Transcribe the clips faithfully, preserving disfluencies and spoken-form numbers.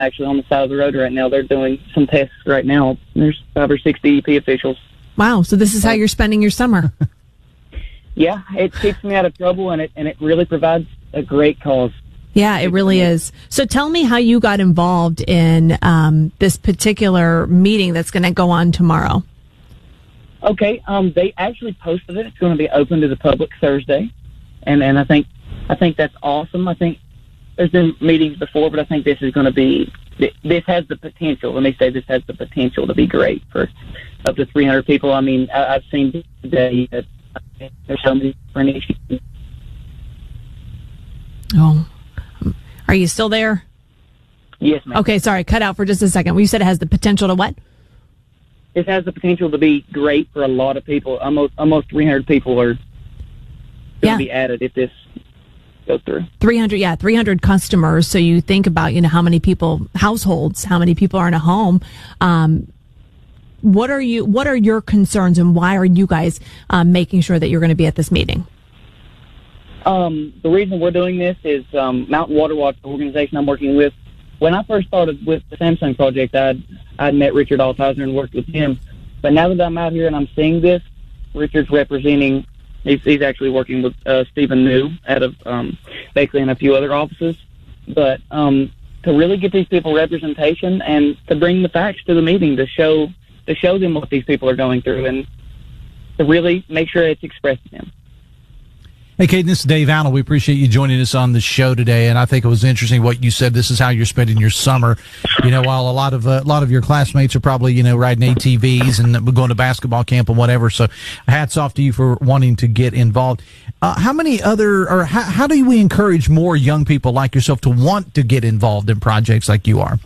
actually on the side of the road right now. They're doing some tests right now. There's five or six D E P officials. Wow, so this is how you're spending your summer. Yeah, it keeps me out of trouble, and it and it really provides a great cause. Yeah, it really is. So tell me how you got involved in um, this particular meeting that's going to go on tomorrow. Okay, um, they actually posted it. It's going to be open to the public Thursday, and and I think I think that's awesome. I think there's been meetings before, but I think this is going to be this has the potential. Let me say this has the potential to be great for up to three hundred people. I mean, I, I've seen today that there's so many different issues. Oh. Are you still there? Yes, ma'am. Okay, sorry, cut out for just a second. Well, you said it has the potential to what? It has the potential to be great for a lot of people. Almost almost three hundred people are going yeah. to be added if this goes through. three hundred, yeah, three hundred customers. So you think about, you know, how many people, households, how many people are in a home. Um, what are you? What are your concerns, and why are you guys um, making sure that you're going to be at this meeting? Um, the reason we're doing this is um, Mountain Water Watch, the organization I'm working with. When I first started with the Samsung project, I'd, I'd met Richard Altizer and worked with him. But now that I'm out here and I'm seeing this, Richard's representing, he's, he's actually working with uh, Stephen New out of um, basically in a few other offices. But um, to really get these people representation and to bring the facts to the meeting to show to show them what these people are going through and to really make sure it's expressed to them. Hey, Caden, this is Dave Allen. We appreciate you joining us on the show today, and I think it was interesting what you said. This is how you're spending your summer. You know, while a lot of uh, a lot of your classmates are probably, you know, riding A T Vs and going to basketball camp and whatever. So, hats off to you for wanting to get involved. Uh, how many other, or how, how do we encourage more young people like yourself to want to get involved in projects like you are?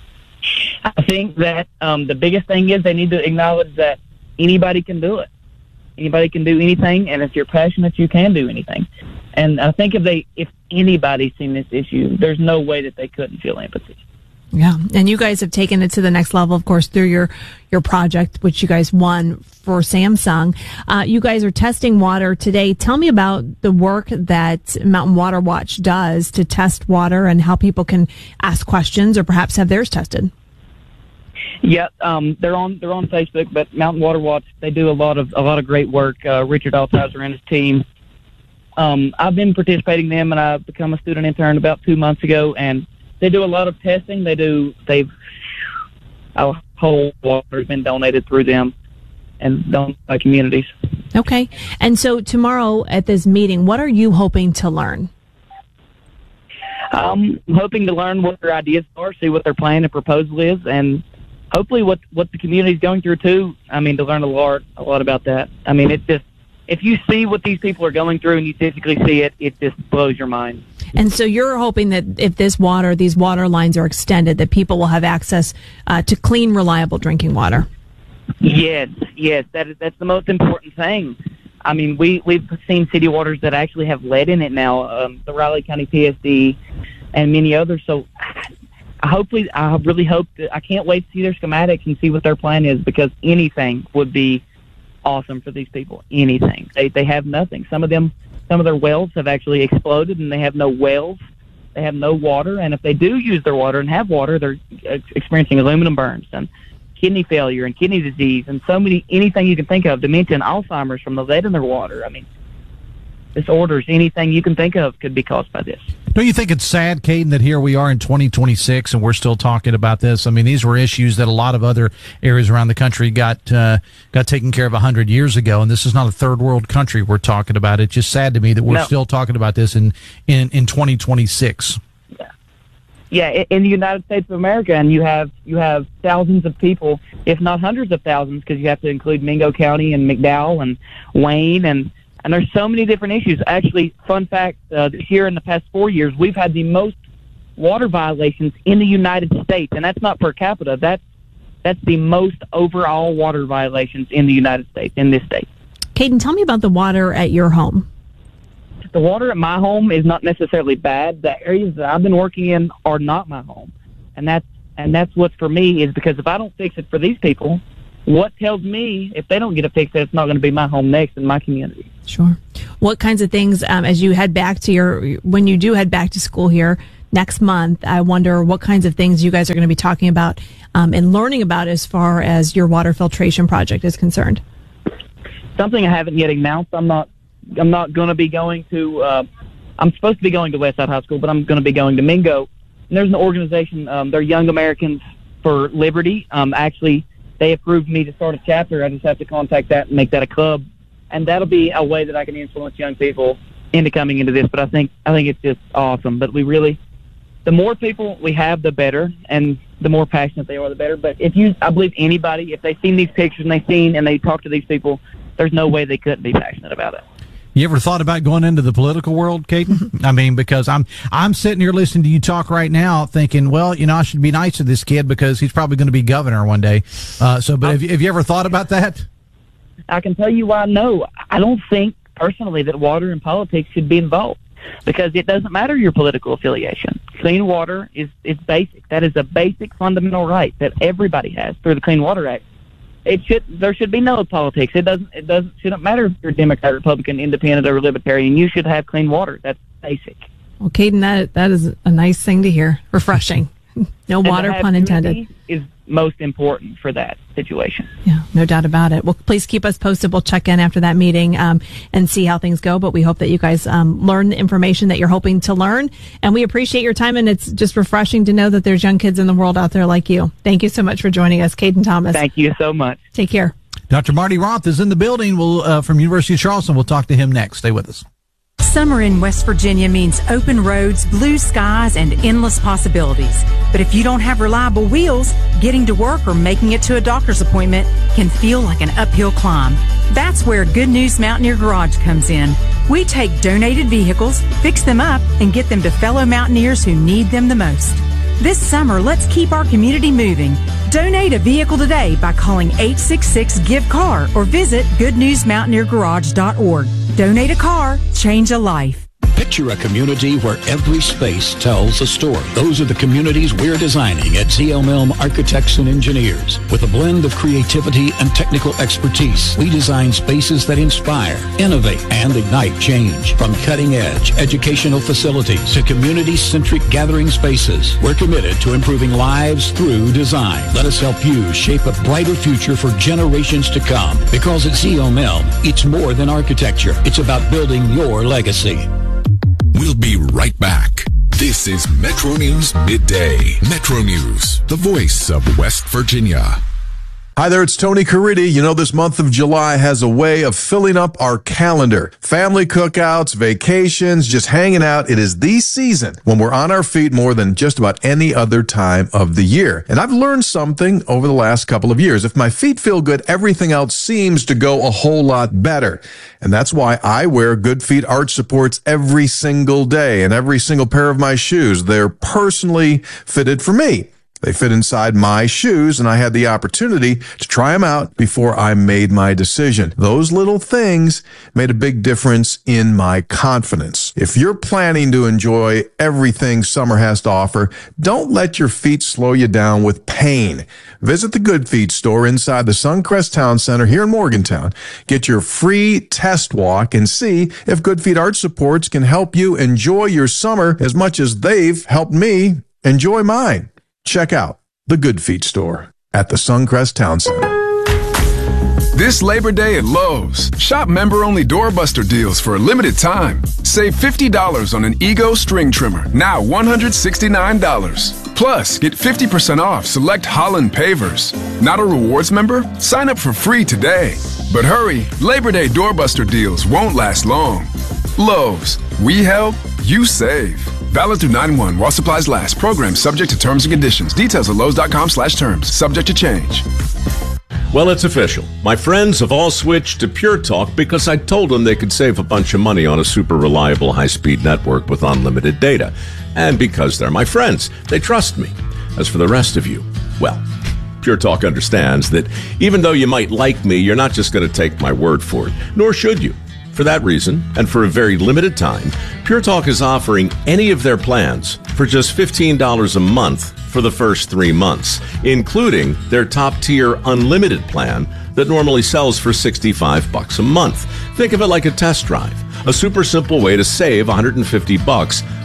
I think that um, the biggest thing is they need to acknowledge that anybody can do it. Anybody can do anything, and if you're passionate, you can do anything. And I think if they, if anybody's seen this issue, there's no way that they couldn't feel empathy. Yeah, and you guys have taken it to the next level, of course, through your, your project, which you guys won for Samsung. Uh, you guys are testing water today. Tell me about the work that Mountain Water Watch does to test water and how people can ask questions or perhaps have theirs tested. Yeah, um, they're on they're on Facebook, but Mountain Water Watch, they do a lot of a lot of great work. Uh, Richard Altizer and his team. Um, I've been participating in them, and I've become a student intern about two months ago. And they do a lot of testing. They do they've our whole water has been donated through them and donated by communities. Okay, and so tomorrow at this meeting, what are you hoping to learn? Um, I'm hoping to learn what their ideas are, see what their plan and proposal is, and hopefully what, what the community is going through too. I mean, to learn a lot, a lot about that. I mean, it's just, if you see what these people are going through and you physically see it, it just blows your mind. And so you're hoping that if this water, these water lines are extended, that people will have access uh, to clean, reliable drinking water. Yes, yes, that is, that's the most important thing. I mean, we, we've seen city waters that actually have lead in it now, um, the Riley County P S D and many others. So I hopefully, I really hope that, I can't wait to see their schematics and see what their plan is, because anything would be awesome for these people. Anything. They they have nothing. Some of them, some of their wells have actually exploded and they have no wells. They have no water. And if they do use their water and have water, they're experiencing aluminum burns and kidney failure and kidney disease and so many, anything you can think of, dementia and Alzheimer's from the lead in their water. I mean, disorders, anything you can think of could be caused by this. Don't you think it's sad, Caden, that here we are in twenty twenty-six and we're still talking about this? I mean, these were issues that a lot of other areas around the country got uh, got taken care of one hundred years ago, and this is not a third world country we're talking about. It's just sad to me that we're no. still talking about this in, in, in twenty twenty-six. Yeah. Yeah, in the United States of America, and you have you have thousands of people, if not hundreds of thousands, because you have to include Mingo County and McDowell and Wayne, and And there's so many different issues. Actually, fun fact, uh, this year in the past four years, we've had the most water violations in the United States, and that's not per capita. That's, that's the most overall water violations in the United States, in this state. Caden, tell me about the water at your home. The water at my home is not necessarily bad. The areas that I've been working in are not my home. And that's, and that's what's for me, is because if I don't fix it for these people, what tells me if they don't get it fixed, that it's not going to be my home next in my community. Sure. What kinds of things, um, as you head back to your, when you do head back to school here next month. I wonder what kinds of things you guys are going to be talking about um, and learning about as far as your water filtration project is concerned. Something I haven't yet announced. I'm not. I'm not going to be going to. Uh, I'm supposed to be going to Westside High School, but I'm going to be going to Mingo. And there's an organization. Um, they're Young Americans for Liberty. Um, actually, they approved me to start a chapter. I just have to contact that and make that a club, and that'll be a way that I can influence young people into coming into this. But I think I think it's just awesome. But we really, the more people we have, the better, and the more passionate they are, the better. But if you, I believe anybody, if they've seen these pictures and they've seen and they talk to these people, there's no way they couldn't be passionate about it. You ever thought about going into the political world, Caden? I mean, because I'm I'm sitting here listening to you talk right now, thinking, well, you know, I should be nice to this kid because he's probably going to be governor one day. Uh, so, but have you, have you ever thought about that? I can tell you why. No, I don't think personally that water and politics should be involved, because it doesn't matter your political affiliation. Clean water is is basic. That is a basic fundamental right that everybody has through the Clean Water Act. It should there should be no politics. It doesn't it doesn't shouldn't matter if you're Democrat, Republican, Independent, or Libertarian. You should have clean water. That's basic. Well, Caden, that that is a nice thing to hear. Refreshing. No water, pun intended. Is most important for that situation. Yeah, no doubt about it. Well, please keep us posted. We'll check in after that meeting um, and see how things go. But we hope that you guys um, learn the information that you're hoping to learn. And we appreciate your time. And it's just refreshing to know that there's young kids in the world out there like you. Thank you so much for joining us, Caden Thomas. Thank you so much. Take care. Doctor Marty Roth is in the building. We'll uh, from University of Charleston. We'll talk to him next. Stay with us. Summer in West Virginia means open roads, blue skies, and endless possibilities. But if you don't have reliable wheels, getting to work or making it to a doctor's appointment can feel like an uphill climb. That's where Good News Mountaineer Garage comes in. We take donated vehicles, fix them up, and get them to fellow mountaineers who need them the most. This summer, let's keep our community moving. Donate a vehicle today by calling eight six six, give car or visit good news mountaineer garage dot org. Donate a car, change a life. Picture a community where every space tells a story. Those are the communities we're designing at Z L M Elm Architects and Engineers. With a blend of creativity and technical expertise, we design spaces that inspire, innovate, and ignite change. From cutting-edge educational facilities to community-centric gathering spaces, we're committed to improving lives through design. Let us help you shape a brighter future for generations to come. Because at Z L M Elm, it's more than architecture. It's about building your legacy. We'll be right back. This is Metro News Midday. Metro News, the voice of West Virginia. Hi there, it's Tony Caridi. You know, this month of July has a way of filling up our calendar. Family cookouts, vacations, just hanging out. It is the season when we're on our feet more than just about any other time of the year. And I've learned something over the last couple of years. If my feet feel good, everything else seems to go a whole lot better. And that's why I wear Good Feet arch supports every single day. And every single pair of my shoes, they're personally fitted for me. They fit inside my shoes, and I had the opportunity to try them out before I made my decision. Those little things made a big difference in my confidence. If you're planning to enjoy everything summer has to offer, don't let your feet slow you down with pain. Visit the Good Feet store inside the Suncrest Town Center here in Morgantown. Get your free test walk and see if Good Feet arch supports can help you enjoy your summer as much as they've helped me enjoy mine. Check out the Good Feet store at the Suncrest Town Center. This Labor Day at Lowe's, shop member-only doorbuster deals for a limited time. Save fifty dollars on an Ego string trimmer, now one hundred sixty-nine dollars. Plus, get fifty percent off select Holland pavers. Not a rewards member? Sign up for free today. But hurry, Labor Day doorbuster deals won't last long. Lowe's, we help, you save. Valid through nine one while supplies last. Program subject to terms and conditions. Details at Lowe's.com slash terms. Subject to change. Well, it's official. My friends have all switched to Pure Talk because I told them they could save a bunch of money on a super reliable high-speed network with unlimited data. And because they're my friends, they trust me. As for the rest of you, well, Pure Talk understands that even though you might like me, you're not just going to take my word for it, nor should you. For that reason, and for a very limited time, Pure Talk is offering any of their plans for just fifteen dollars a month for the first three months, including their top-tier unlimited plan that normally sells for sixty-five bucks a month. Think of it like a test drive, a super simple way to save one hundred fifty bucks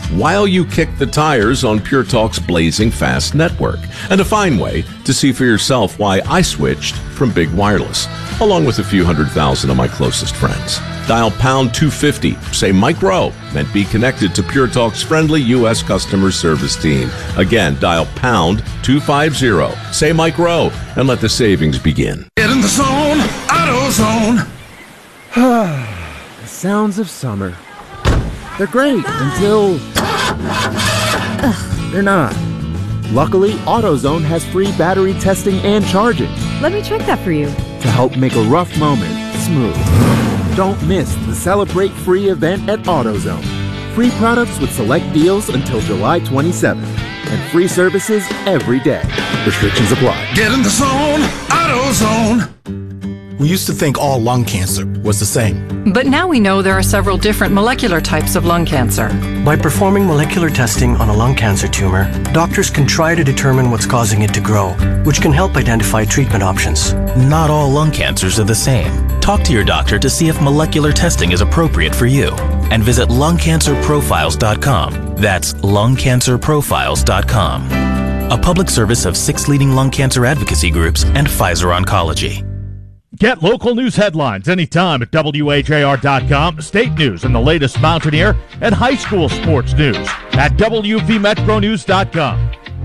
while you kick the tires on Pure Talk's blazing fast network. And a fine way to see for yourself why I switched from Big Wireless, along with a few hundred thousand of my closest friends. Dial pound two fifty, say Mike Rowe, and be connected to Pure Talk's friendly U S customer service team. Again, dial pound two fifty, say Mike Rowe, and let the savings begin. Get in the zone, AutoZone. The sounds of summer. They're great until Ugh, they're not. Luckily, AutoZone has free battery testing and charging. Let me check that for you. To help make a rough moment smooth. Don't miss the Celebrate Free event at AutoZone. Free products with select deals until July twenty-seventh. And free services every day. Restrictions apply. Get in the zone, AutoZone. We used to think all lung cancer was the same. But now we know there are several different molecular types of lung cancer. By performing molecular testing on a lung cancer tumor, doctors can try to determine what's causing it to grow, which can help identify treatment options. Not all lung cancers are the same. Talk to your doctor to see if molecular testing is appropriate for you. And visit lung cancer profiles dot com. That's lung cancer profiles dot com. A public service of six leading lung cancer advocacy groups and Pfizer Oncology. Get local news headlines anytime at W H A R dot com, state news and the latest Mountaineer and high school sports news at W V Metro News dot com.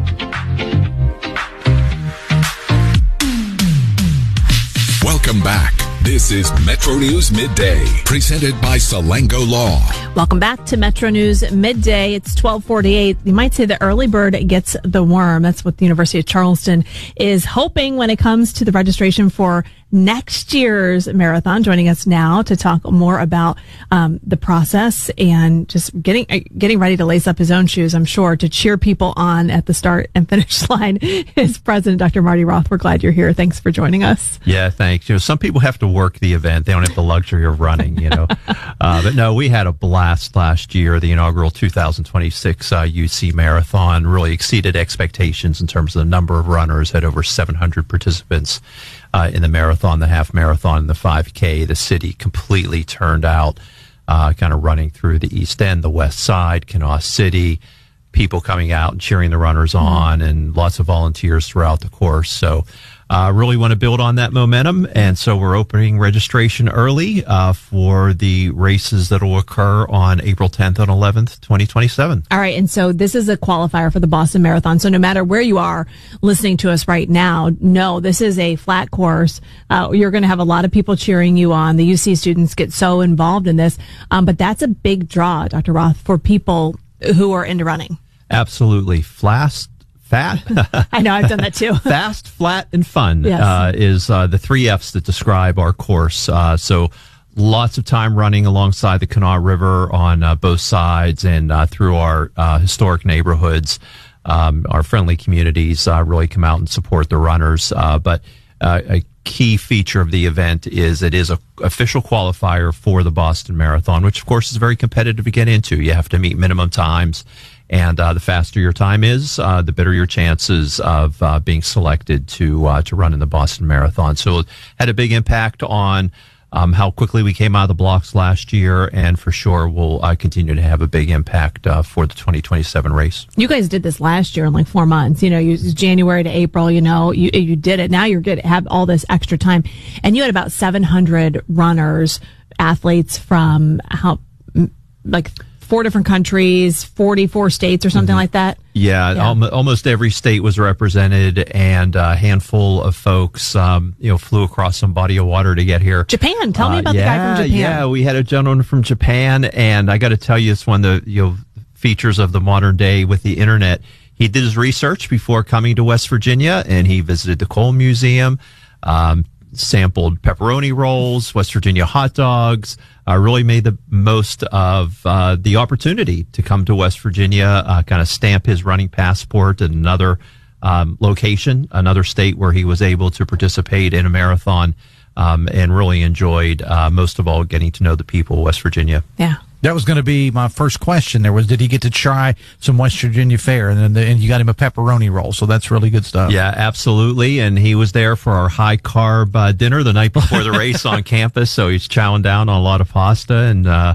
Welcome back. This is Metro News Midday, presented by Salango Law. Welcome back to Metro News Midday. It's twelve forty-eight. You might say the early bird gets the worm. That's what the University of Charleston is hoping when it comes to the registration for next year's marathon. Joining us now to talk more about um, the process and just getting uh, getting ready to lace up his own shoes, I'm sure, to cheer people on at the start and finish line is President Doctor Marty Roth. We're glad you're here. Thanks for joining us. Yeah, thanks. You know, some people have to work the event. They don't have the luxury of running, you know. uh, but no, we had a blast last year. The inaugural two thousand twenty-six uh, U C Marathon really exceeded expectations in terms of the number of runners, had over seven hundred participants. Uh, in the marathon, the half marathon, and the five K. The city completely turned out, uh, kind of running through the East End, the West Side, Kanawha City, people coming out and cheering the runners on, mm-hmm. and lots of volunteers throughout the course. So uh, really want to build on that momentum, and so we're opening registration early uh, for the races that will occur on April tenth and eleventh, twenty twenty-seven. All right, and so this is a qualifier for the Boston Marathon. So no matter where you are listening to us right now, no, this is a flat course. Uh, you're going to have a lot of people cheering you on. The U C students get so involved in this, um, but that's a big draw, Doctor Roth, for people who are into running. Absolutely. Fast. Fat. I know, I've done that too. Fast, flat, and fun yes. uh, is uh, the three F's that describe our course. Uh, so lots of time running alongside the Kanawha River on uh, both sides and uh, through our uh, historic neighborhoods. Um, our friendly communities uh, really come out and support the runners. Uh, but uh, a key feature of the event is it is a official qualifier for the Boston Marathon, which of course is very competitive to get into. You have to meet minimum times. And uh, the faster your time is, uh, the better your chances of uh, being selected to uh, to run in the Boston Marathon. So it had a big impact on um, how quickly we came out of the blocks last year, and for sure will uh, continue to have a big impact uh, for the twenty twenty-seven race. You guys did this last year in like four months. You know, you January to April. You know, you you did it. Now you're good to have all this extra time, and you had about seven hundred runners, athletes from how like. Four different countries, forty-four states or something mm-hmm. like that. Yeah, yeah. Al- almost every state was represented, and a handful of folks, um, you know, flew across some body of water to get here. Japan. Tell me about uh, yeah, the guy from Japan. Yeah, we had a gentleman from Japan, and I got to tell you, it's one of the you know features of the modern day with the internet. He did his research before coming to West Virginia, and he visited the Cole Museum, um, sampled pepperoni rolls, West Virginia hot dogs. Uh, really made the most of uh, the opportunity to come to West Virginia, uh, kind of stamp his running passport at another um, location, another state where he was able to participate in a marathon, um, and really enjoyed, uh, most of all, getting to know the people of West Virginia. Yeah. That was going to be my first question. There was, did he get to try some West Virginia fare? And then the, and you got him a pepperoni roll, so that's really good stuff. Yeah, absolutely. And he was there for our high carb uh, dinner the night before the race on campus. So he's chowing down on a lot of pasta and uh,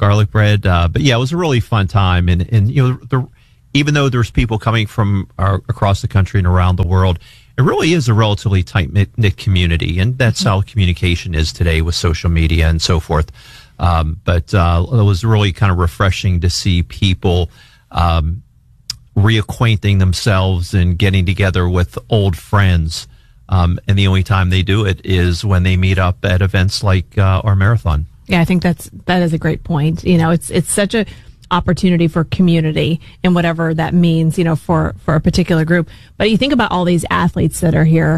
garlic bread. Uh, but yeah, it was a really fun time. And, and you know, the, even though there's people coming from our, across the country and around the world, it really is a relatively tight-knit community. And that's mm-hmm. how communication is today with social media and so forth. Um, but uh, it was really kind of refreshing to see people um, reacquainting themselves and getting together with old friends. Um, and the only time they do it is when they meet up at events like uh, our marathon. Yeah, I think that's that is a great point. You know, it's it's such a opportunity for community and whatever that means, you know, for, for a particular group. But you think about all these athletes that are here,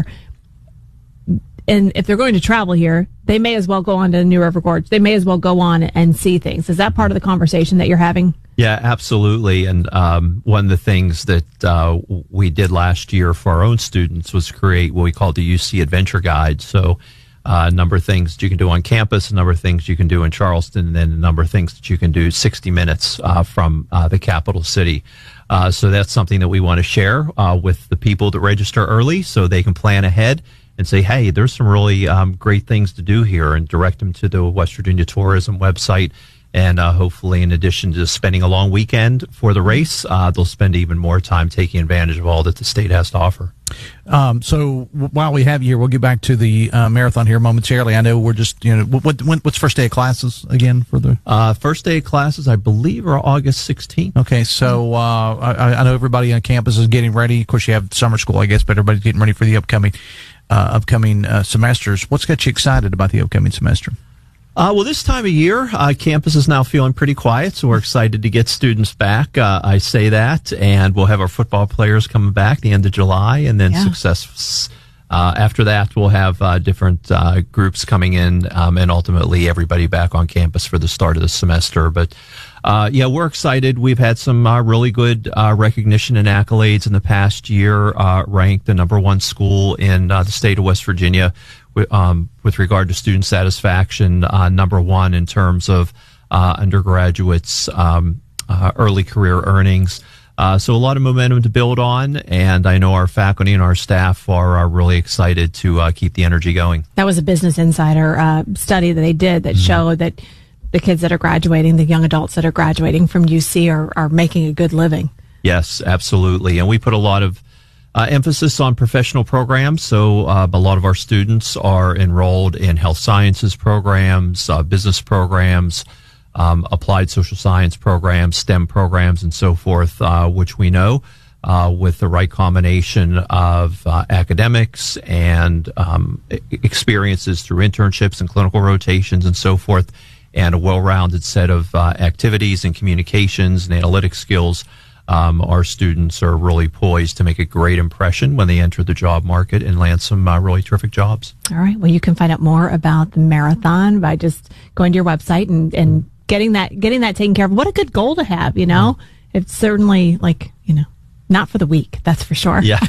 and if they're going to travel here, they may as well go on to New River Gorge. They may as well go on and see things. Is that part of the conversation that you're having? Yeah, absolutely. And um, one of the things that uh, we did last year for our own students was create what we call the U C Adventure Guide. So uh, a number of things that you can do on campus, a number of things you can do in Charleston, and then a number of things that you can do sixty minutes uh, from uh, the capital city. Uh, so that's something that we want to share uh, with the people that register early so they can plan ahead and say, hey, there's some really um, great things to do here, and direct them to the West Virginia Tourism website. And uh, hopefully, in addition to spending a long weekend for the race, uh, they'll spend even more time taking advantage of all that the state has to offer. Um, so while we have you here, we'll get back to the uh, marathon here momentarily. I know we're just, you know, what, when, what's first day of classes again for the? Uh, first day of classes, I believe, are August sixteenth. Okay, so uh, I, I know everybody on campus is getting ready. Of course, you have summer school, I guess, but everybody's getting ready for the upcoming uh, upcoming uh, semesters. What's got you excited about the upcoming semester? Uh, well, this time of year, uh, campus is now feeling pretty quiet, so we're excited to get students back. Uh, I say that, and we'll have our football players coming back the end of July, and then yeah. success. Uh, after that, we'll have uh, different uh, groups coming in, um, and ultimately everybody back on campus for the start of the semester. But uh, yeah, we're excited. We've had some uh, really good uh, recognition and accolades in the past year. Uh, ranked the number one school in uh, the state of West Virginia. Um, with regard to student satisfaction, uh, number one in terms of uh, undergraduates' um, uh, early career earnings. Uh, so a lot of momentum to build on, and I know our faculty and our staff are, are really excited to uh, keep the energy going. That was a Business Insider uh, study that they did that mm-hmm. showed that the kids that are graduating, the young adults that are graduating from U C are, are making a good living. Yes, absolutely. And we put a lot of Uh, emphasis on professional programs. So uh, a lot of our students are enrolled in health sciences programs, uh, business programs, um, applied social science programs, STEM programs, and so forth, uh, which we know uh, with the right combination of uh, academics and um, experiences through internships and clinical rotations and so forth, and a well-rounded set of uh, activities and communications and analytic skills. Um, our students are really poised to make a great impression when they enter the job market and land some uh, really terrific jobs. All right. Well, you can find out more about the marathon by just going to your website and, and getting that getting that taken care of. What a good goal to have, you know? Mm. It's certainly like, you know, not for the weak, that's for sure. Yeah,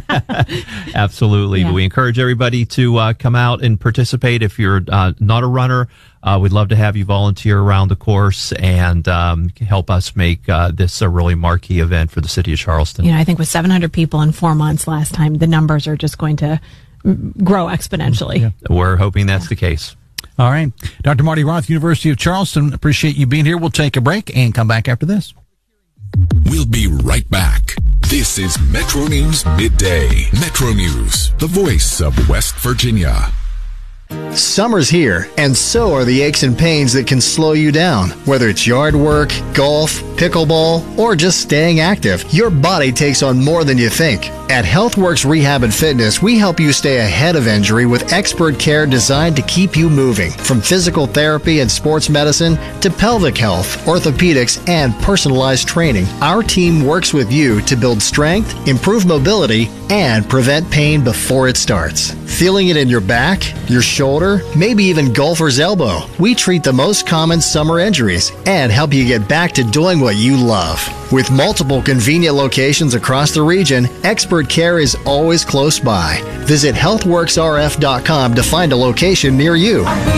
absolutely. Yeah. But we encourage everybody to uh, come out and participate. If you're uh, not a runner, uh, we'd love to have you volunteer around the course and um, help us make uh, this a really marquee event for the city of Charleston. You know, I think with seven hundred people in four months last time, the numbers are just going to grow exponentially. Yeah. We're hoping that's yeah. the case. All right. Doctor Marty Roth, University of Charleston, appreciate you being here. We'll take a break and come back after this. We'll be right back. This is Metro News Midday. Metro News, the voice of West Virginia. Summer's here, and so are the aches and pains that can slow you down. Whether it's yard work, golf, pickleball, or just staying active, your body takes on more than you think. At HealthWorks Rehab and Fitness, we help you stay ahead of injury with expert care designed to keep you moving. From physical therapy and sports medicine to pelvic health, orthopedics, and personalized training, our team works with you to build strength, improve mobility, and prevent pain before it starts. Feeling it in your back, your shoulder, maybe even golfer's elbow? We treat the most common summer injuries and help you get back to doing what you love. With multiple convenient locations across the region, expert care is always close by. Visit health works r f dot com to find a location near you.